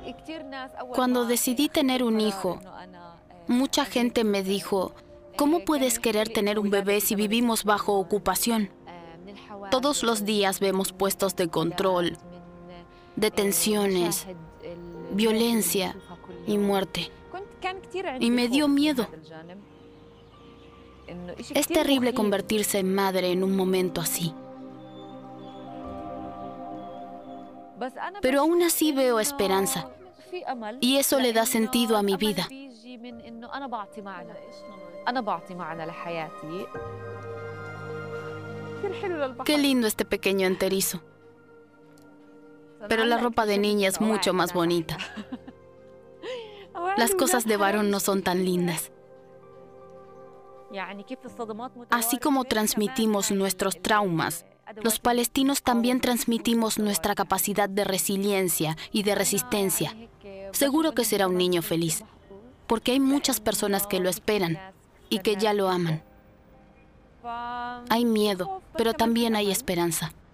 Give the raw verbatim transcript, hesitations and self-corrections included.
Cuando decidí tener un hijo, mucha gente me dijo, ¿cómo puedes querer tener un bebé si vivimos bajo ocupación? Todos los días vemos puestos de control, detenciones, violencia y muerte. Y me dio miedo. Es terrible convertirse en madre en un momento así. Pero aún así veo esperanza. Y eso le da sentido a mi vida. Qué lindo este pequeño enterizo. Pero la ropa de niña es mucho más bonita. Las cosas de varón no son tan lindas. Así como transmitimos nuestros traumas, los palestinos también transmitimos nuestra capacidad de resiliencia y de resistencia. Seguro que será un niño feliz, porque hay muchas personas que lo esperan y que ya lo aman. Hay miedo, pero también hay esperanza.